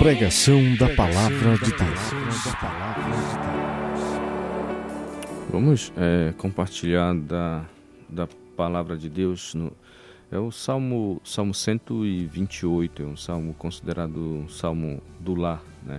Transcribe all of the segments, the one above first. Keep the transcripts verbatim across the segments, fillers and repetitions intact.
Pregação da Palavra de Deus. Vamos é, compartilhar da, da Palavra de Deus. No, é o Salmo, Salmo cento e vinte e oito, é um salmo considerado um salmo do lar, né?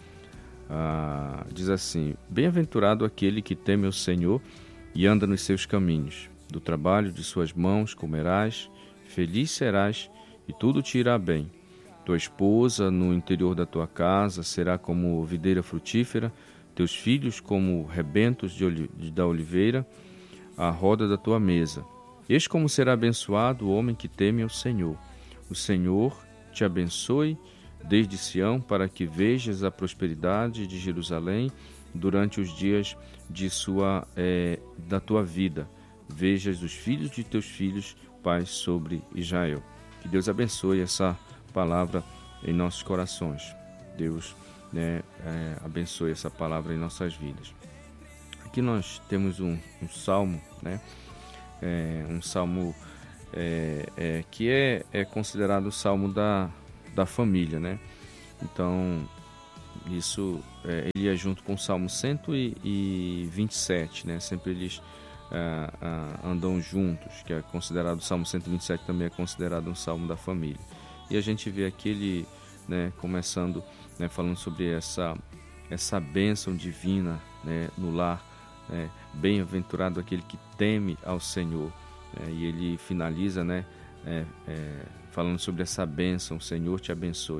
Ah, diz assim: Bem-aventurado aquele que teme o Senhor e anda nos seus caminhos. Do trabalho de suas mãos comerás, feliz serás e tudo te irá bem. Tua esposa no interior da tua casa será como videira frutífera, teus filhos como rebentos de oli- da oliveira, à roda da tua mesa. Eis como será abençoado o homem que teme ao Senhor. O Senhor te abençoe desde Sião, para que vejas a prosperidade de Jerusalém durante os dias de sua, é, da tua vida. Vejas os filhos de teus filhos, paz sobre Israel. Que Deus abençoe essa palavra em nossos corações. Deus né, é, abençoe essa palavra em nossas vidas. Aqui nós temos um, um salmo, né, é, um salmo é, é, que é, é considerado o salmo da, da família, né? Então, isso é, ele é junto com o salmo cento e vinte e sete, né? Sempre eles ah, ah, andam juntos, que é considerado o salmo cento e vinte e sete, também é considerado um salmo da família. E a gente vê aqui ele, né, começando, né, falando sobre essa, essa bênção divina, né, no lar, né, bem-aventurado aquele que teme ao Senhor. Né, e ele finaliza, né, é, é, falando sobre essa bênção: o Senhor te abençoe.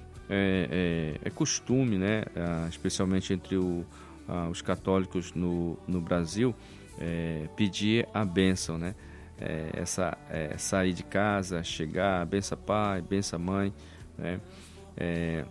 É, é, é costume, né, especialmente entre o, os católicos no, no Brasil, é, pedir a bênção, né? É, essa, é, sair de casa, chegar, bença pai, bença mãe, né? É,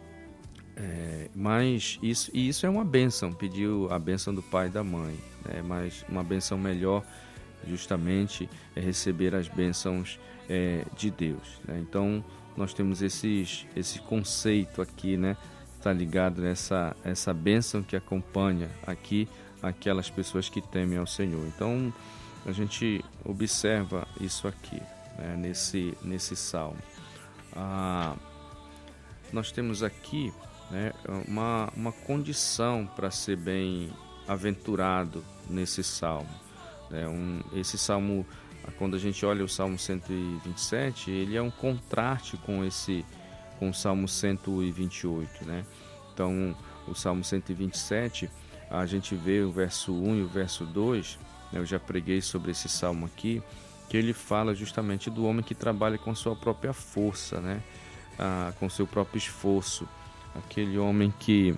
é, mas isso, e isso é uma bênção, pedir a bênção do pai e da mãe, né? Mas uma bênção melhor justamente é receber as bênçãos é, de Deus, né? Então nós temos esses, esse conceito aqui, né? Está ligado nessa essa bênção que acompanha aqui aquelas pessoas que temem ao Senhor. Então a gente observa isso aqui, né, nesse, nesse salmo. Ah, nós temos aqui, né, uma, uma condição para ser bem-aventurado nesse salmo. Né, um, esse salmo, quando a gente olha o salmo cento e vinte e sete, ele é um contraste com, esse, com o salmo cento e vinte e oito. Né? Então, o salmo cento e vinte e sete, a gente vê o verso um e o verso dois. Eu já preguei sobre esse salmo aqui, que ele fala justamente do homem que trabalha com sua própria força, né? Ah, com seu próprio esforço. Aquele homem que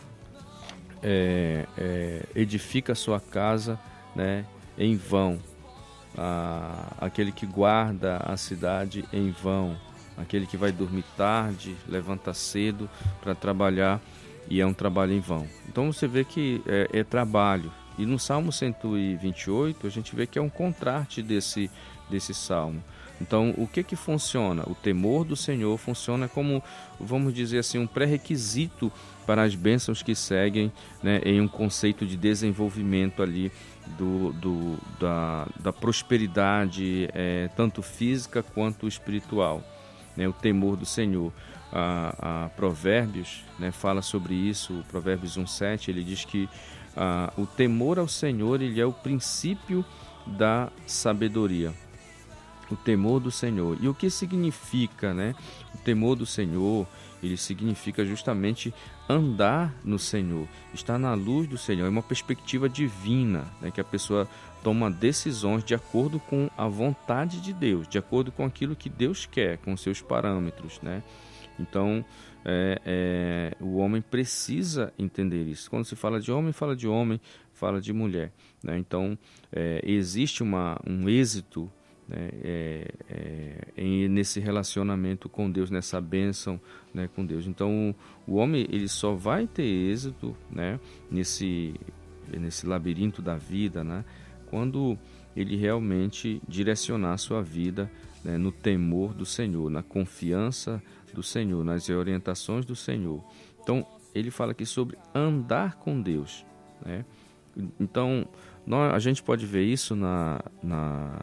é, é, edifica a sua casa, né, em vão. Ah, aquele que guarda a cidade em vão. Aquele que vai dormir tarde, levanta cedo para trabalhar, e é um trabalho em vão. Então você vê que é, é trabalho. E no Salmo cento e vinte e oito, a gente vê que é um contraste desse, desse Salmo. Então, o que que funciona? O temor do Senhor funciona como, vamos dizer assim, um pré-requisito para as bênçãos que seguem, né, em um conceito de desenvolvimento ali do, do, da, da prosperidade, é, tanto física quanto espiritual. Né, o temor do Senhor. A, a Provérbios, né, fala sobre isso. O Provérbios um, sete, ele diz que Ah, o temor ao Senhor, ele é o princípio da sabedoria. O temor do Senhor. E o que significa, né? O temor do Senhor, ele significa justamente andar no Senhor, estar na luz do Senhor. É uma perspectiva divina, né? Que a pessoa toma decisões de acordo com a vontade de Deus, de acordo com aquilo que Deus quer, com seus parâmetros, né? Então, é, é, o homem precisa entender isso. Quando se fala de homem, fala de homem, fala de mulher, né? Então, é, existe uma, um êxito, né, é, é, em, nesse relacionamento com Deus, nessa bênção, né, com Deus. Então, o, o homem ele só vai ter êxito, né, nesse, nesse labirinto da vida, né, quando ele realmente direcionar a sua vida, né, no temor do Senhor, na confiança do Senhor, nas orientações do Senhor. Então, ele fala aqui sobre andar com Deus, né? Então, nós, a gente pode ver isso na, na,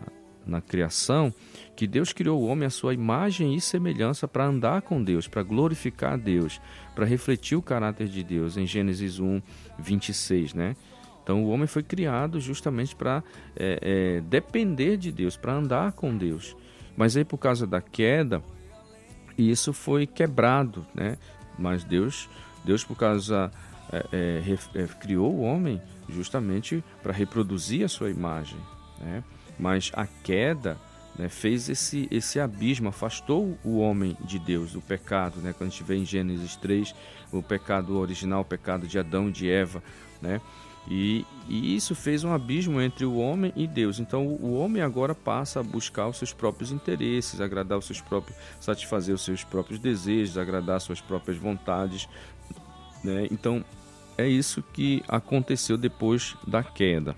na criação, que Deus criou o homem à sua imagem e semelhança para andar com Deus, para glorificar a Deus, para refletir o caráter de Deus, em Gênesis um, vinte e seis, né? Então o homem foi criado justamente para é, é, depender de Deus, para andar com Deus. Mas aí por causa da queda, isso foi quebrado, né? Mas Deus, Deus por causa é, é, é, criou o homem justamente para reproduzir a sua imagem, né? Mas a queda, né, fez esse, esse abismo, afastou o homem de Deus, o pecado, né? Quando a gente vê em Gênesis três, o pecado original, o pecado de Adão e de Eva, né? E, e isso fez um abismo entre o homem e Deus. Então o, o homem agora passa a buscar os seus próprios interesses, agradar os seus próprios, satisfazer os seus próprios desejos, agradar as suas próprias vontades, né? Então é isso que aconteceu depois da queda.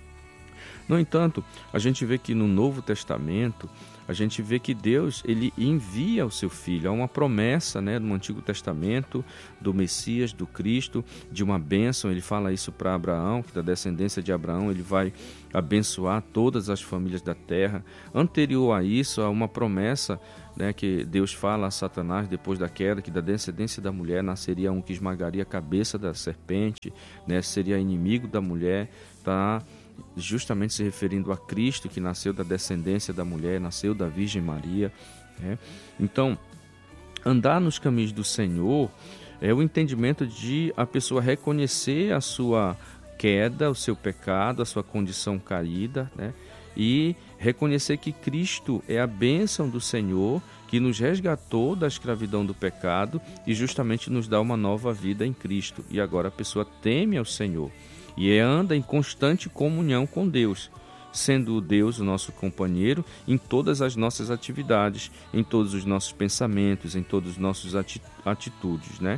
No entanto, a gente vê que no Novo Testamento, a gente vê que Deus, ele envia o seu Filho. Há uma promessa, né, no Antigo Testamento do Messias, do Cristo, de uma bênção. Ele fala isso para Abraão, que da descendência de Abraão ele vai abençoar todas as famílias da terra. Anterior a isso, há uma promessa, né, que Deus fala a Satanás depois da queda, que da descendência da mulher nasceria um que esmagaria a cabeça da serpente, né, seria inimigo da mulher, tá? Justamente se referindo a Cristo, que nasceu da descendência da mulher, nasceu da Virgem Maria, né? Então, andar nos caminhos do Senhor é o entendimento de a pessoa reconhecer a sua queda, o seu pecado, a sua condição caída, né? E reconhecer que Cristo é a bênção do Senhor, que nos resgatou da escravidão do pecado e justamente nos dá uma nova vida em Cristo. E agora a pessoa teme ao Senhor e anda em constante comunhão com Deus, sendo Deus o nosso companheiro em todas as nossas atividades, em todos os nossos pensamentos, em todas as nossas atitudes, né?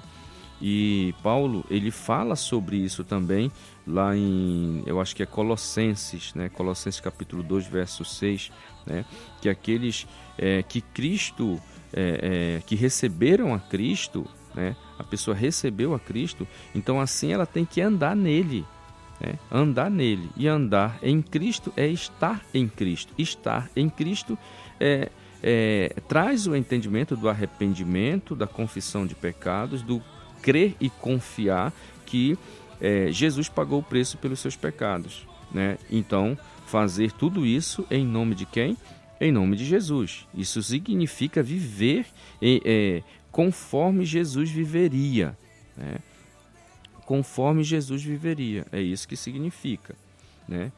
E Paulo, ele fala sobre isso também lá em, eu acho que é Colossenses, né? Colossenses capítulo dois, verso seis, né? Que aqueles é, que Cristo, é, é, que receberam a Cristo, né? A pessoa recebeu a Cristo, então assim ela tem que andar nele, né? Andar nele. E andar em Cristo é estar em Cristo. Estar em Cristo é, é, traz o entendimento do arrependimento, da confissão de pecados, do crer e confiar que é, Jesus pagou o preço pelos seus pecados, né? Então, fazer tudo isso em nome de quem? Em nome de Jesus. Isso significa viver é, é, conforme Jesus viveria, né? Conforme Jesus viveria, é isso que significa, né?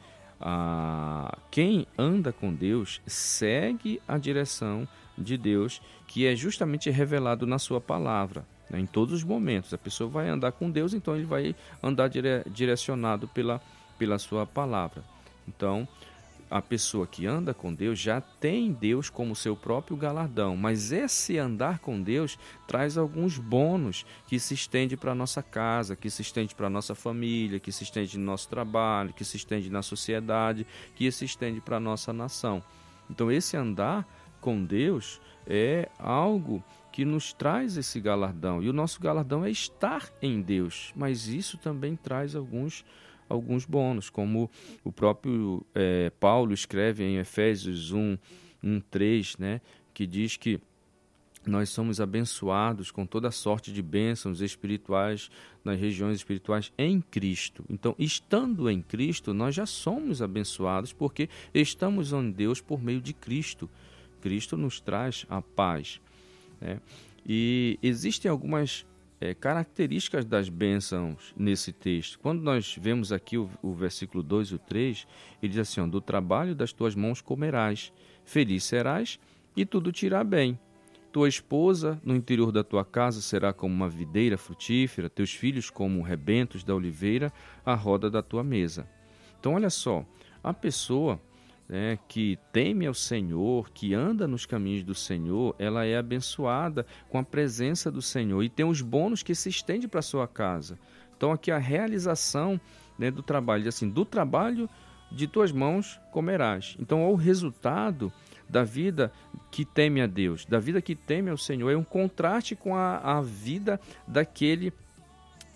Ah, quem anda com Deus segue a direção de Deus, que é justamente revelado na sua palavra, né? Em todos os momentos, a pessoa vai andar com Deus, então ele vai andar dire, direcionado pela, pela sua palavra. Então, a pessoa que anda com Deus já tem Deus como seu próprio galardão, mas esse andar com Deus traz alguns bônus que se estende para a nossa casa, que se estende para a nossa família, que se estende no nosso trabalho, que se estende na sociedade, que se estende para a nossa nação. Então esse andar com Deus é algo que nos traz esse galardão, e o nosso galardão é estar em Deus, mas isso também traz alguns alguns bônus, como o próprio é, Paulo escreve em Efésios um, um, três, né, que diz que nós somos abençoados com toda sorte de bênçãos espirituais nas regiões espirituais em Cristo. Então, estando em Cristo, nós já somos abençoados porque estamos em Deus por meio de Cristo. Cristo nos traz a paz, né? E existem algumas É, características das bênçãos nesse texto. Quando nós vemos aqui o, o versículo dois e o três, ele diz assim, ó, do trabalho das tuas mãos comerás, feliz serás e tudo te irá bem. Tua esposa no interior da tua casa será como uma videira frutífera, teus filhos como rebentos da oliveira à roda da tua mesa. Então olha só, a pessoa, né, que teme ao Senhor, que anda nos caminhos do Senhor, ela é abençoada com a presença do Senhor e tem os bônus que se estende para a sua casa. Então aqui a realização, né, do trabalho, assim, do trabalho de tuas mãos comerás. Então o resultado da vida que teme a Deus, da vida que teme ao Senhor, é um contraste com a, a vida daquele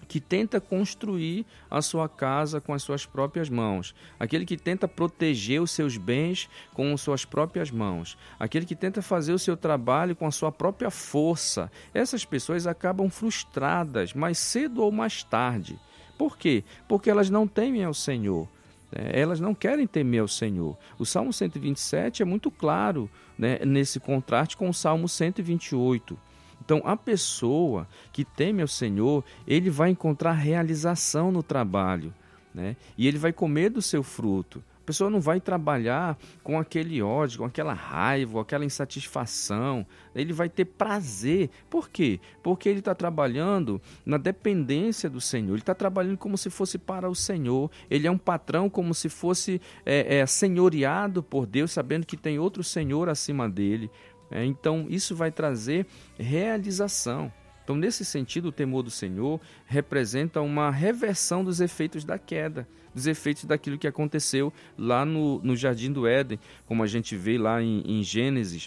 que tenta construir a sua casa com as suas próprias mãos, aquele que tenta proteger os seus bens com as suas próprias mãos, aquele que tenta fazer o seu trabalho com a sua própria força. Essas pessoas acabam frustradas mais cedo ou mais tarde. Por quê? Porque elas não temem ao Senhor. Elas não querem temer ao Senhor. O Salmo cento e vinte e sete é muito claro, né, nesse contraste com o Salmo cento e vinte e oito. Então, a pessoa que teme ao Senhor, ele vai encontrar realização no trabalho, né? E ele vai comer do seu fruto. A pessoa não vai trabalhar com aquele ódio, com aquela raiva, com aquela insatisfação. Ele vai ter prazer. Por quê? Porque ele está trabalhando na dependência do Senhor. Ele está trabalhando como se fosse para o Senhor. Ele é um patrão como se fosse é, é, senhoreado por Deus, sabendo que tem outro Senhor acima dele. É, então, isso vai trazer realização. Então, nesse sentido, o temor do Senhor representa uma reversão dos efeitos da queda, dos efeitos daquilo que aconteceu lá no, no Jardim do Éden, como a gente vê lá em, em Gênesis,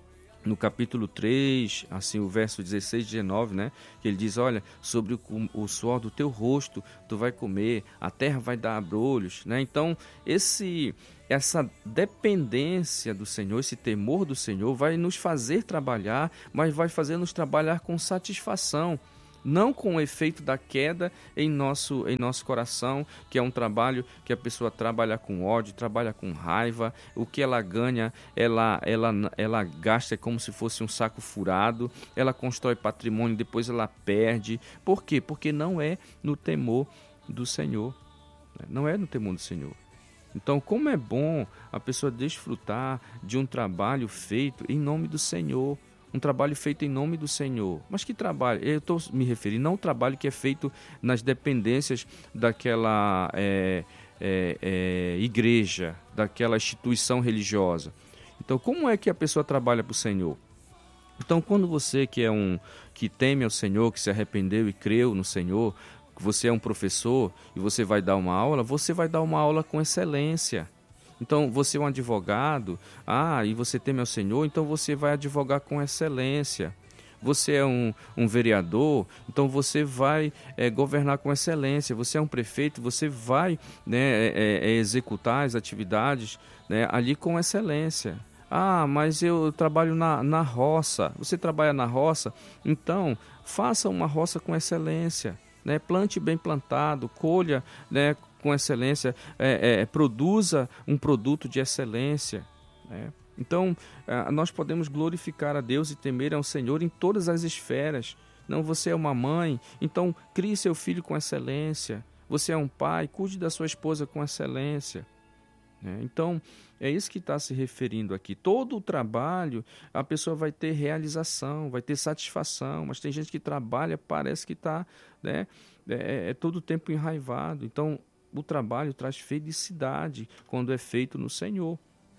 no capítulo três, assim, o verso dezesseis e dezenove, né? Que ele diz, olha, sobre o, o suor do teu rosto tu vai comer, a terra vai dar abrolhos, né? Então, esse, essa dependência do Senhor, esse temor do Senhor vai nos fazer trabalhar, mas vai fazer-nos trabalhar com satisfação, não com o efeito da queda em nosso, em nosso coração, que é um trabalho que a pessoa trabalha com ódio, trabalha com raiva, o que ela ganha, ela, ela, ela gasta como se fosse um saco furado, ela constrói patrimônio, depois ela perde. Por quê? Porque não é no temor do Senhor, não é no temor do Senhor. Então, como é bom a pessoa desfrutar de um trabalho feito em nome do Senhor, um trabalho feito em nome do Senhor. Mas que trabalho? Eu estou me referindo não ao trabalho que é feito nas dependências daquela é, é, é, igreja, daquela instituição religiosa. Então, como é que a pessoa trabalha para o Senhor? Então, quando você que é um que teme ao Senhor, que se arrependeu e creu no Senhor, que você é um professor e você vai dar uma aula, você vai dar uma aula com excelência. Então, você é um advogado, ah, e você teme ao Senhor, então você vai advogar com excelência. Você é um, um vereador, então você vai é, governar com excelência. Você é um prefeito, você vai né, é, é, executar as atividades né, ali com excelência. Ah, mas eu trabalho na, na roça. Você trabalha na roça? Então, faça uma roça com excelência. Né? Plante bem plantado, colha né, com excelência, é, é, produza um produto de excelência. Né? Então, nós podemos glorificar a Deus e temer ao Senhor em todas as esferas. Não, você é uma mãe, então crie seu filho com excelência. Você é um pai, cuide da sua esposa com excelência. Então, é isso que está se referindo aqui. Todo o trabalho, a pessoa vai ter realização, vai ter satisfação, mas tem gente que trabalha, parece que está né, é, é todo o tempo enraivado. Então, o trabalho traz felicidade quando é feito no Senhor.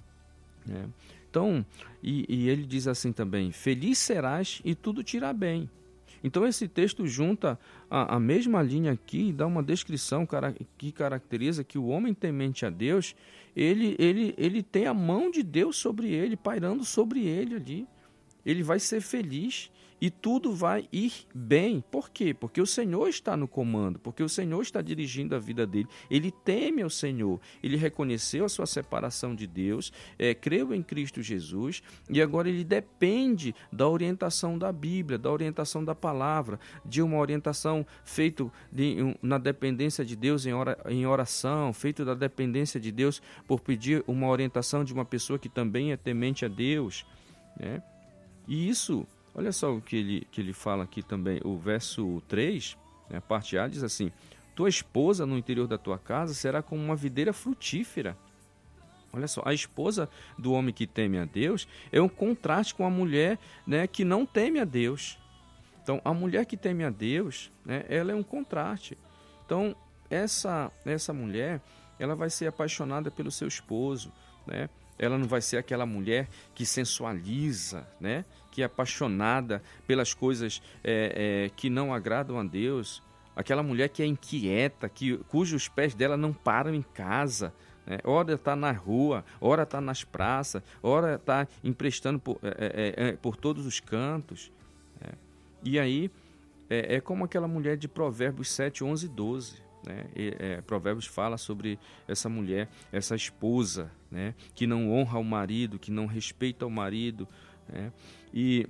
Né? Então, e, e ele diz assim também, feliz serás e tudo te irá bem. Então esse texto junta a, a mesma linha aqui e dá uma descrição cara, que caracteriza que o homem temente a Deus, ele, ele, ele tem a mão de Deus sobre ele, pairando sobre ele ali. Ele vai ser feliz e tudo vai ir bem. Por quê? Porque o Senhor está no comando, porque o Senhor está dirigindo a vida dele. Ele teme ao Senhor, ele reconheceu a sua separação de Deus, é, creu em Cristo Jesus e agora ele depende da orientação da Bíblia, da orientação da palavra, de uma orientação feita de, um, na dependência de Deus em, ora, em oração, feita da dependência de Deus por pedir uma orientação de uma pessoa que também é temente a Deus, né? E isso, olha só o que ele, que ele fala aqui também, o verso três, né, a parte A diz assim, tua esposa no interior da tua casa será como uma videira frutífera. Olha só, a esposa do homem que teme a Deus é um contraste com a mulher né, que não teme a Deus. Então, a mulher que teme a Deus, né, ela é um contraste. Então, essa, essa mulher, ela vai ser apaixonada pelo seu esposo, né? Ela não vai ser aquela mulher que sensualiza, né? Que é apaixonada pelas coisas é, é, que não agradam a Deus. Aquela mulher que é inquieta, que, cujos pés dela não param em casa. Né? Ora está na rua, ora está nas praças, ora está emprestando por, é, é, é, por todos os cantos. Né? E aí, é, é como aquela mulher de Provérbios sete, onze e doze. Né? E, é, Provérbios fala sobre essa mulher, essa esposa, né? Que não honra o marido, que não respeita o marido, né? e,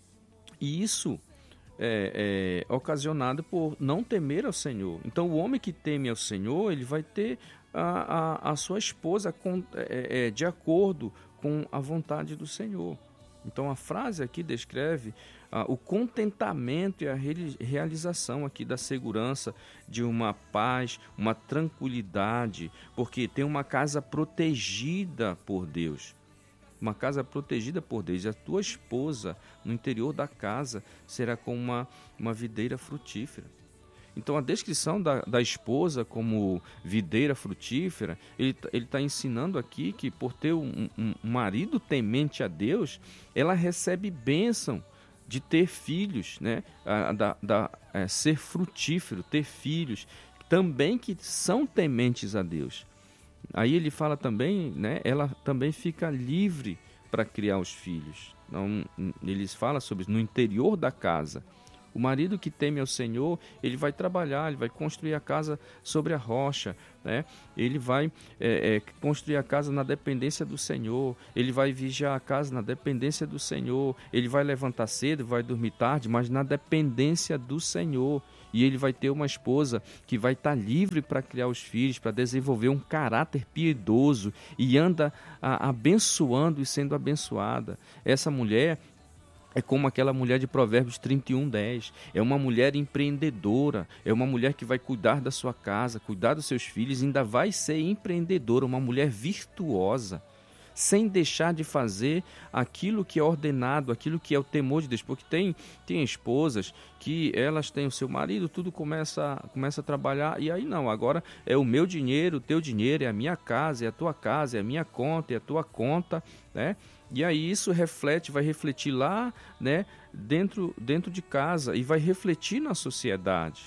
e isso é, é ocasionado por não temer ao Senhor. Então o homem que teme ao Senhor, ele vai ter a, a, a sua esposa com, é, é, de acordo com a vontade do Senhor. Então a frase aqui descreve ah, o contentamento e a realização aqui da segurança, de uma paz, uma tranquilidade, porque tem uma casa protegida por Deus. Uma casa protegida por Deus. E a tua esposa, no interior da casa, será como uma, uma videira frutífera. Então a descrição da, da esposa como videira frutífera, ele está ensinando aqui que por ter um, um, um marido temente a Deus, ela recebe bênção de ter filhos, né? a, da, da, é, ser frutífero, ter filhos, também que são tementes a Deus. Aí ele fala também, né? Ela também fica livre para criar os filhos. Então, eles falam sobre no interior da casa. O marido que teme ao Senhor, ele vai trabalhar, ele vai construir a casa sobre a rocha, né? Ele vai é, é, construir a casa na dependência do Senhor, ele vai vigiar a casa na dependência do Senhor, ele vai levantar cedo, vai dormir tarde, mas na dependência do Senhor. E ele vai ter uma esposa que vai estar livre para criar os filhos, para desenvolver um caráter piedoso e anda a, abençoando e sendo abençoada. Essa mulher é como aquela mulher de Provérbios trinta e um, dez. É uma mulher empreendedora, é uma mulher que vai cuidar da sua casa, cuidar dos seus filhos, ainda vai ser empreendedora, uma mulher virtuosa, sem deixar de fazer aquilo que é ordenado, aquilo que é o temor de Deus. Porque tem, tem esposas que elas têm o seu marido, tudo começa, começa a trabalhar, e aí não, agora é o meu dinheiro, o teu dinheiro, é a minha casa, é a tua casa, é a minha conta, é a tua conta, né? E aí isso reflete, vai refletir lá, né, dentro, dentro de casa e vai refletir na sociedade.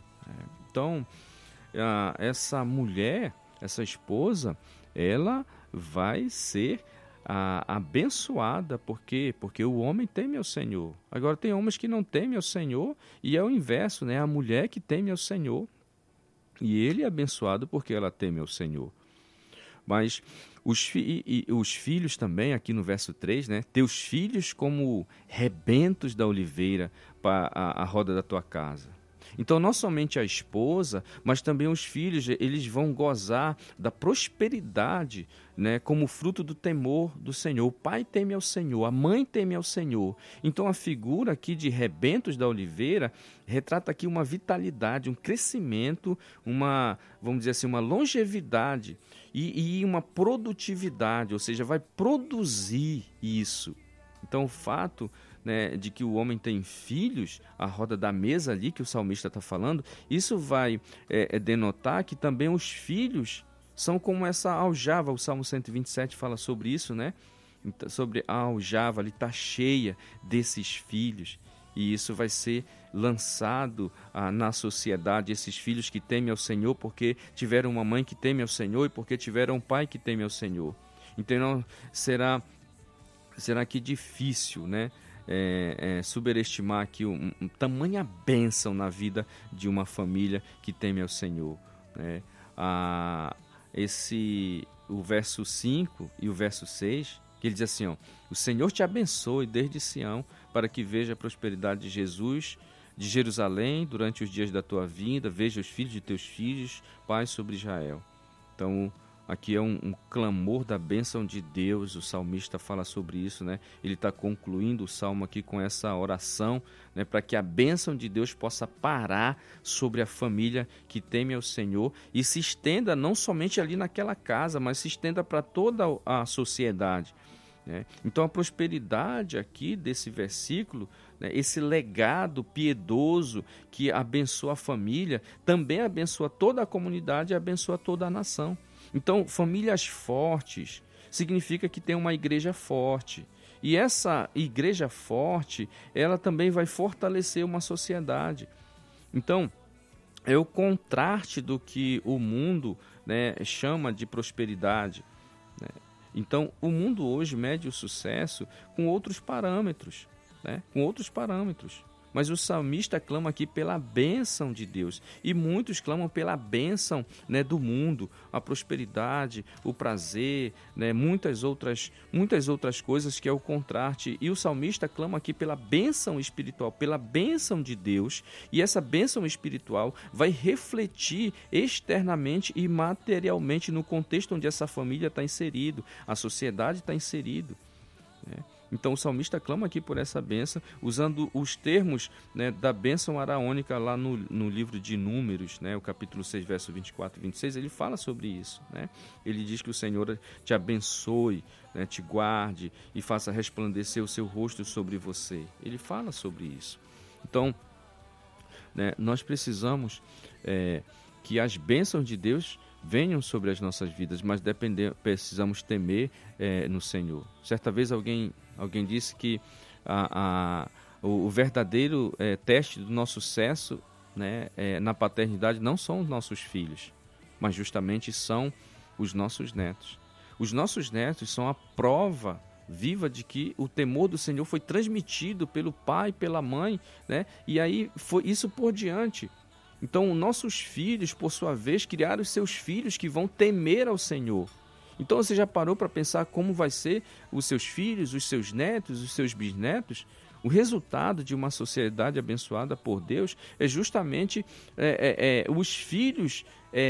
Então, a, essa mulher, essa esposa, ela vai ser a, abençoada. Por quê? Porque o homem teme ao Senhor. Agora tem homens que não temem ao Senhor e é o inverso, né? A mulher que teme ao Senhor e ele é abençoado porque ela teme ao Senhor. Mas os, fi, e, os filhos também, aqui no verso três, né? Teus filhos como rebentos da oliveira para a, a roda da tua casa. Então, não somente a esposa, mas também os filhos, eles vão gozar da prosperidade, né, como fruto do temor do Senhor. O pai teme ao Senhor, a mãe teme ao Senhor. Então, a figura aqui de rebentos da oliveira retrata aqui uma vitalidade, um crescimento, uma, vamos dizer assim, uma longevidade e, e uma produtividade, ou seja, vai produzir isso. Então, o fato, né, de que o homem tem filhos, a roda da mesa ali que o salmista está falando, isso vai é, é denotar que também os filhos são como essa aljava. O Salmo cento e vinte e sete fala sobre isso, né? Sobre a aljava, ali está cheia desses filhos. E isso vai ser lançado ah, na sociedade, esses filhos que temem ao Senhor porque tiveram uma mãe que teme ao Senhor e porque tiveram um pai que teme ao Senhor. Então, será, será que difícil, né? É, é, superestimar aqui um, um, tamanha bênção na vida de uma família que teme ao Senhor, né? Ah, esse, o verso cinco e o verso seis, que ele diz assim, ó, o Senhor te abençoe desde Sião, para que veja a prosperidade de Jesus, de Jerusalém, durante os dias da tua vinda, veja os filhos de teus filhos, paz sobre Israel. Então, aqui é um, um clamor da bênção de Deus, o salmista fala sobre isso, né? Ele está concluindo o salmo aqui com essa oração, né? Para que a bênção de Deus possa parar sobre a família que teme ao Senhor e se estenda não somente ali naquela casa, mas se estenda para toda a sociedade, né? Então a prosperidade aqui desse versículo, né? Esse legado piedoso que abençoa a família, também abençoa toda a comunidade e abençoa toda a nação. Então, famílias fortes significa que tem uma igreja forte. E essa igreja forte, ela também vai fortalecer uma sociedade. Então, é o contraste do que o mundo, né, chama de prosperidade, né? Então, o mundo hoje mede o sucesso com outros parâmetros, né? Com outros parâmetros. mas o salmista clama aqui pela bênção de Deus. E muitos clamam pela bênção, né, do mundo, a prosperidade, o prazer, né, muitas outras, muitas outras coisas que é o contraste. E o salmista clama aqui pela bênção espiritual, pela bênção de Deus, e essa bênção espiritual vai refletir externamente e materialmente no contexto onde essa família está inserido, a sociedade está inserido, né? Então o salmista clama aqui por essa bênção, usando os termos, né, da bênção araônica lá no, no livro de Números, né, o capítulo seis, verso vinte e quatro e vinte e seis, ele fala sobre isso, né? Ele diz que o Senhor te abençoe, né, te guarde e faça resplandecer o seu rosto sobre você. Ele fala sobre isso. Então, né, nós precisamos é, que as bênçãos de Deus venham sobre as nossas vidas, mas depender, precisamos temer é, no Senhor. Certa vez alguém, alguém disse que a, a, o, o verdadeiro é, teste do nosso sucesso, né, é, na paternidade não são os nossos filhos, mas justamente são os nossos netos. Os nossos netos são a prova viva de que o temor do Senhor foi transmitido pelo pai, pela mãe, né? E aí foi isso por diante. Então, nossos filhos, por sua vez, criaram os seus filhos que vão temer ao Senhor. Então, você já parou para pensar como vai ser os seus filhos, os seus netos, os seus bisnetos? O resultado de uma sociedade abençoada por Deus é justamente é, é, é, os filhos